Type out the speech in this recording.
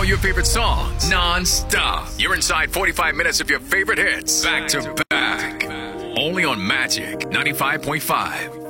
your favorite songs non-stop. You're inside 45 minutes of your favorite hits back to back. Only on Magic 95.5.